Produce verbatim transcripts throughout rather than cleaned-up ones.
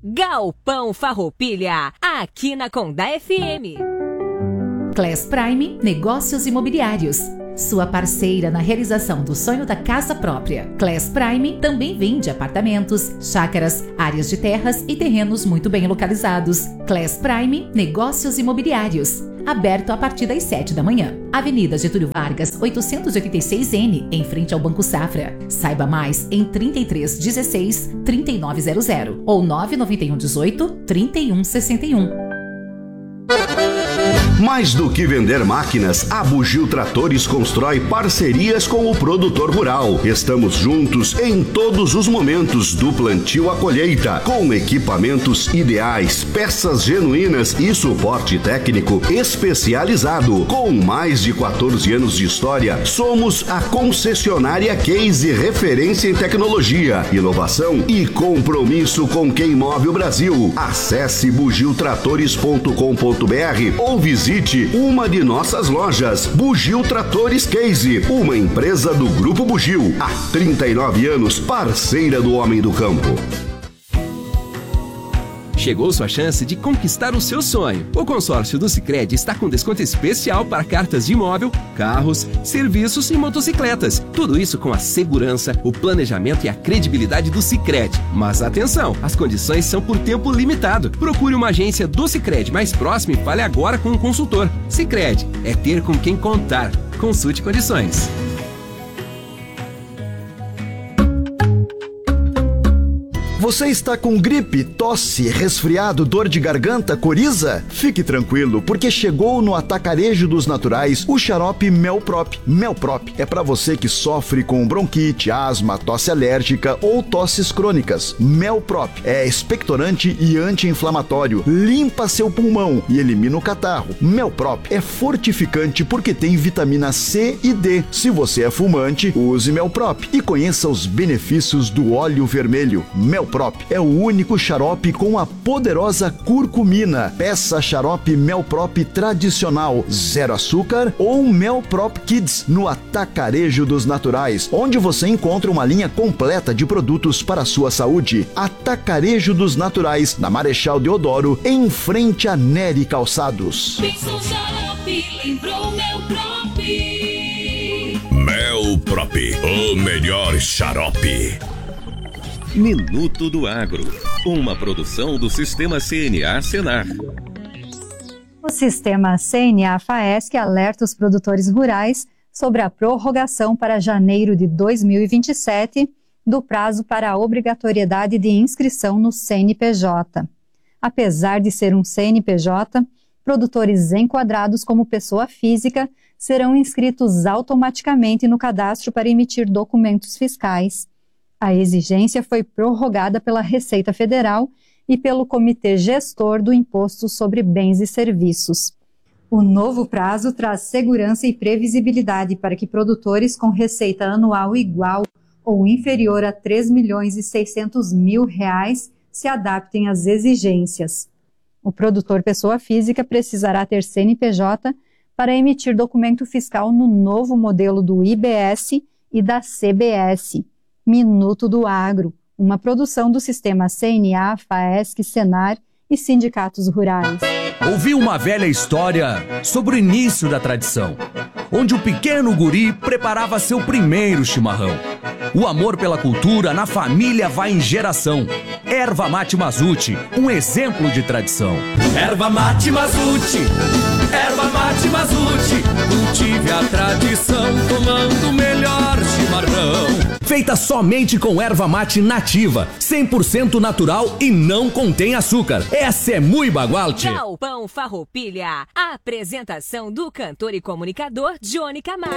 Galpão Farroupilha, aqui na Condá F M. Class Prime Negócios Imobiliários, sua parceira na realização do sonho da casa própria. Class Prime também vende apartamentos, chácaras, áreas de terras e terrenos muito bem localizados. Class Prime Negócios Imobiliários, aberto a partir das sete da manhã. Avenida Getúlio Vargas, oitocentos e oitenta e seis N, em frente ao Banco Safra. Saiba mais em trinta e três dezesseis, trinta e nove zero zero ou nove nove um dezoito, trinta e um sessenta e um. Mais do que vender máquinas, a Bugio Tratores constrói parcerias com o produtor rural. Estamos juntos em todos os momentos, do plantio à colheita, com equipamentos ideais, peças genuínas e suporte técnico especializado. Com mais de quatorze anos de história, somos a concessionária Case, referência em tecnologia, inovação e compromisso com quem move o Brasil. Acesse bugio tratores ponto com ponto br ou visite uma de nossas lojas. Bugio Tratores Case, uma empresa do Grupo Bugio, há trinta e nove anos, parceira do homem do campo. Chegou sua chance de conquistar o seu sonho. O consórcio do Sicredi está com desconto especial para cartas de imóvel, carros, serviços e motocicletas. Tudo isso com a segurança, o planejamento e a credibilidade do Sicredi. Mas atenção, as condições são por tempo limitado. Procure uma agência do Sicredi mais próxima e fale agora com um consultor. Sicredi é ter com quem contar. Consulte condições. Você está com gripe, tosse, resfriado, dor de garganta, coriza? Fique tranquilo, porque chegou no Atacarejo dos Naturais o xarope Melprop. Melprop é para você que sofre com bronquite, asma, tosse alérgica ou tosses crônicas. Melprop é expectorante e anti-inflamatório, limpa seu pulmão e elimina o catarro. Melprop é fortificante porque tem vitamina C e D. Se você é fumante, use Melprop e conheça os benefícios do óleo vermelho. Melprop é o único xarope com a poderosa curcumina. Peça xarope Melprop tradicional, zero açúcar ou Melprop Kids no Atacarejo dos Naturais, onde você encontra uma linha completa de produtos para a sua saúde. Atacarejo dos Naturais, na Marechal Deodoro, em frente a Nery Calçados. Pensou xarope, lembrou Melprop. Melprop, o melhor xarope. Minuto do Agro, uma produção do Sistema C N A Senar. O Sistema C N A FAESC alerta os produtores rurais sobre a prorrogação para janeiro de dois mil e vinte e sete do prazo para a obrigatoriedade de inscrição no C N P J. Apesar de ser um C N P J, produtores enquadrados como pessoa física serão inscritos automaticamente no cadastro para emitir documentos fiscais. A exigência foi prorrogada pela Receita Federal e pelo Comitê Gestor do Imposto sobre Bens e Serviços. O novo prazo traz segurança e previsibilidade para que produtores com receita anual igual ou inferior a três milhões e seiscentos mil reais se adaptem às exigências. O produtor pessoa física precisará ter C N P J para emitir documento fiscal no novo modelo do I B S e da C B S. Minuto do Agro, uma produção do Sistema C N A, FAESC, Senar e sindicatos rurais. Ouvi uma velha história sobre o início da tradição, onde o pequeno guri preparava seu primeiro chimarrão. O amor pela cultura na família vai em geração. Erva Mate Mazuti, um exemplo de tradição. Erva Mate Mazuti, Erva Mate Mazuti, cultive a tradição tomando o melhor chimarrão. Feita somente com erva mate nativa, cem por cento natural e não contém açúcar. Essa é muito bagualte. Galpão Farroupilha, a apresentação do cantor e comunicador Johnny Camargo.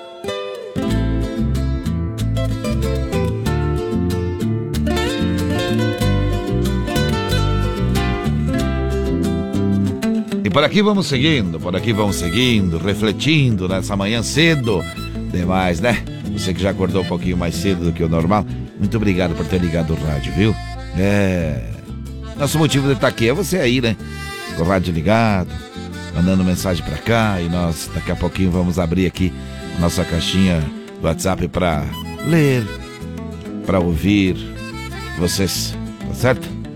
E por aqui vamos seguindo, por aqui vamos seguindo, refletindo nessa manhã cedo. Demais, né? Você que já acordou um pouquinho mais cedo do que o normal, muito obrigado por ter ligado o rádio, viu? É... Nosso motivo de estar aqui é você aí, né? Com o rádio ligado, mandando mensagem pra cá, e nós daqui a pouquinho vamos abrir aqui a nossa caixinha do WhatsApp pra ler, pra ouvir vocês, tá certo? Muito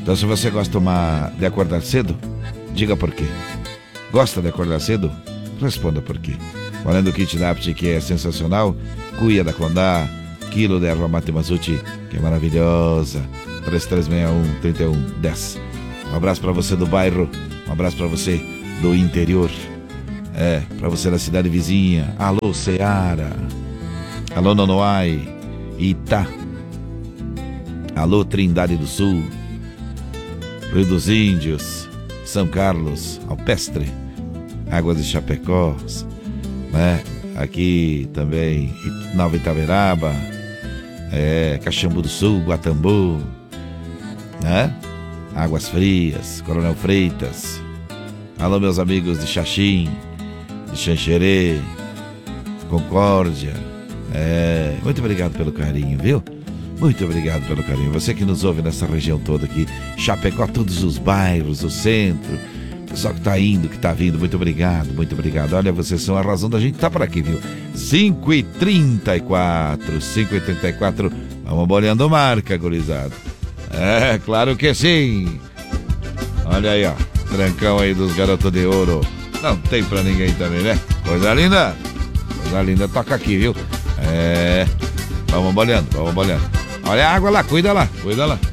Então, se você gosta uma, de acordar cedo, diga por quê. Gosta de acordar cedo? Responda por quê. Além do kit Napt, que é sensacional, cuia da Condá, quilo de erva mate Mazuti, que é maravilhosa. três três seis um, três um um zero. Um abraço para você do bairro, um abraço para você do interior, é, para você da cidade vizinha. Alô, Ceará. Alô, Nonoai, Itá. Alô, Trindade do Sul, Rio dos Índios, São Carlos, Alpestre, Águas de Chapecó, né? Aqui também Nova Itaberaba, é, Caxambu do Sul, Guatambu, né? Águas Frias, Coronel Freitas. Alô, meus amigos de Xaxim, de Xanxerê, Concórdia. É, muito obrigado pelo carinho, viu? Muito obrigado pelo carinho. Você que nos ouve nessa região toda aqui, Chapecó, todos os bairros, o centro, pessoal que tá indo, que tá vindo, muito obrigado, muito obrigado. Olha, vocês são a razão da gente estar por aqui, viu? cinco e trinta e quatro, cinco e trinta e quatro, vamos bolhando marca, gurizada. É, claro que sim. Olha aí, ó, trancão aí dos garotos de ouro. Não tem pra ninguém também, né? Coisa linda. Coisa linda, toca aqui, viu? É, vamos bolhando, vamos bolhando. Olha a água lá, cuida lá, cuida lá.